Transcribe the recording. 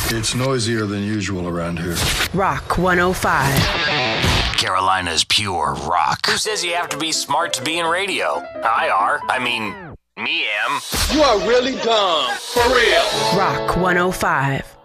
It's noisier than usual around here. Rock 105. Carolina's pure rock. Who says you have to be smart to be in radio? I are. Me am. You are really dumb. For real. Rock 105.